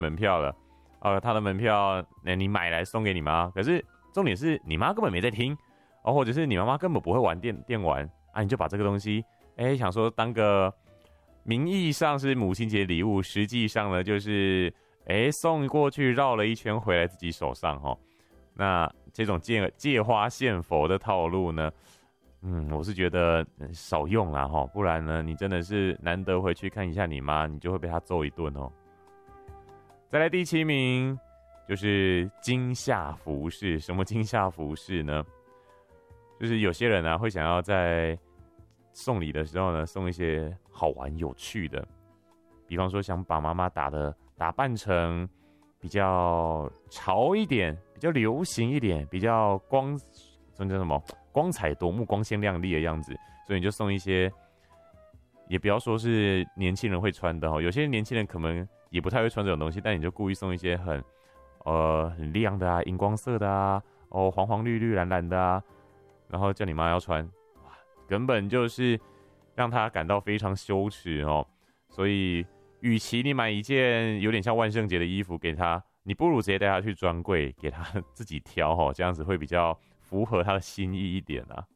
门票了，他的门票你买来送给你妈，可是重点是你妈根本没在听，或者是你妈妈根本不会玩电玩啊，你就把这个东西，想说当个名义上是母亲节礼物，实际上呢就是送过去绕了一圈回来自己手上那这种借花献佛的套路呢，我是觉得少用啦不然呢你真的是难得回去看一下你妈，你就会被她揍一顿再来第7名就是惊吓服饰。什么惊吓服饰呢？就是有些人会想要在送礼的时候呢送一些好玩有趣的，比方说想把妈妈打扮成比较潮一点，比较流行一点，比较光彩夺目、光鲜亮丽的样子，所以你就送一些，也不要说是年轻人会穿的有些年轻人可能也不太会穿这种东西，但你就故意送一些很亮的啊、荧光色的啊、黄黄绿绿蓝蓝的啊，然后叫你妈要穿，哇，根本就是让她感到非常羞耻所以与其你买一件有点像万圣节的衣服给她，你不如直接带她去专柜给她自己挑这样子会比较符合她的心意一点啊。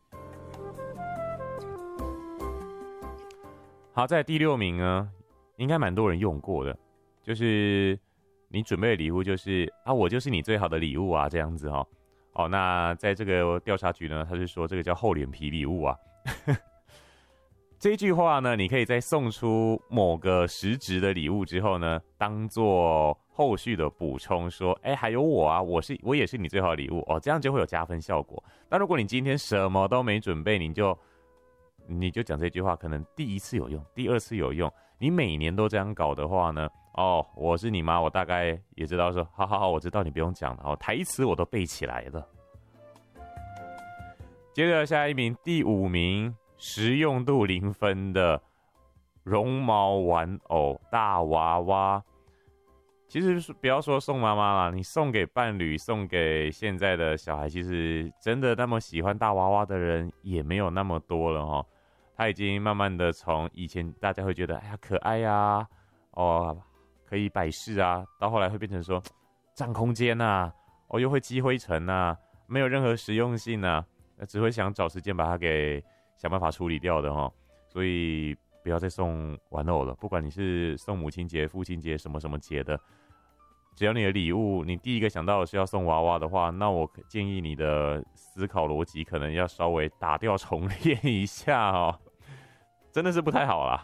好，在第6名呢，应该蛮多人用过的，就是你准备的礼物就是我就是你最好的礼物啊，这样子那在这个调查局呢，他是说这个叫厚脸皮礼物啊。这句话呢，你可以在送出某个实质的礼物之后呢，当做后续的补充说，还有我啊，我也是你最好的礼物这样就会有加分效果。那如果你今天什么都没准备，你就讲这句话，可能第1次有用，第2次有用，你每年都这样搞的话呢，我是你妈，我大概也知道说，好，我知道你不用讲了台词我都背起来了。接着下一名，第5名。实用度0分的绒毛玩偶大娃娃，其实不要说送妈妈啦，你送给伴侣，送给现在的小孩，其实真的那么喜欢大娃娃的人也没有那么多了他已经慢慢的从以前大家会觉得可爱啊，可以摆饰啊，到后来会变成说占空间啊，又会积灰尘啊，没有任何实用性啊，只会想找时间把它给想办法处理掉的所以不要再送玩偶了。不管你是送母亲节、父亲节什么什么节的，只要你的礼物你第一个想到的是要送娃娃的话，那我建议你的思考逻辑可能要稍微打掉重练一下真的是不太好啦。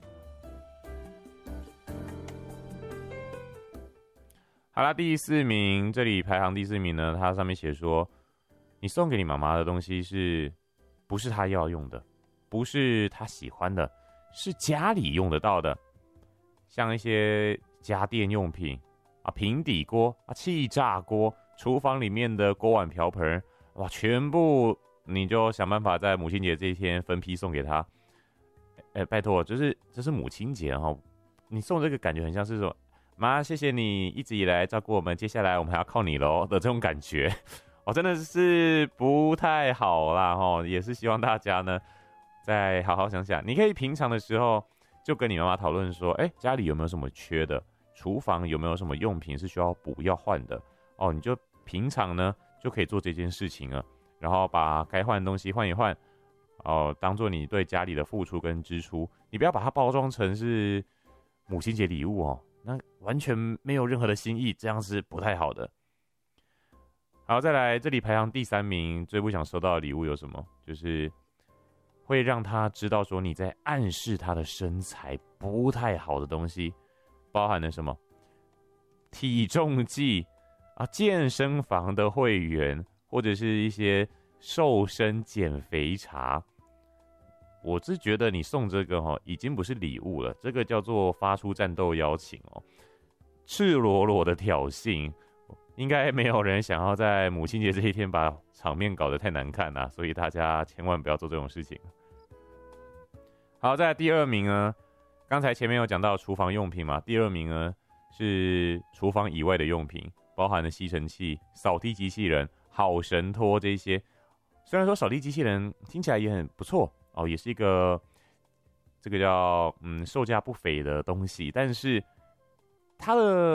好啦，第4名，这里排行第4名呢，它上面写说，你送给你妈妈的东西不是她要用的，不是她喜欢的，是家里用得到的，像一些家电用品平底锅气炸锅，厨房里面的锅碗瓢盆全部你就想办法在母亲节这一天分批送给她。拜托，这是母亲节你送这个感觉很像是说，妈，谢谢你一直以来照顾我们，接下来我们还要靠你咯的这种感觉真的是不太好啦也是希望大家呢再好好想想，你可以平常的时候就跟你妈妈讨论说，家里有没有什么缺的，厨房有没有什么用品是需要补要换的你就平常呢就可以做这件事情了，然后把该换的东西换一换当做你对家里的付出跟支出，你不要把它包装成是母亲节礼物那完全没有任何的心意，这样是不太好的。好，再来，这里排行第3名，最不想收到的礼物有什么？就是会让他知道说你在暗示他的身材不太好的东西，包含了什么？体重计健身房的会员，或者是一些瘦身减肥茶。我是觉得你送这个已经不是礼物了，这个叫做发出战斗邀请赤裸裸的挑衅。应该没有人想要在母亲节这一天把场面搞得太难看所以大家千万不要做这种事情。好，在第2名呢，刚才前面有讲到厨房用品嘛，第2名呢是厨房以外的用品，包含了吸尘器、扫地机器人、好神拖这些。虽然说扫地机器人听起来也很不错也是一个这个叫售价不菲的东西，但是他的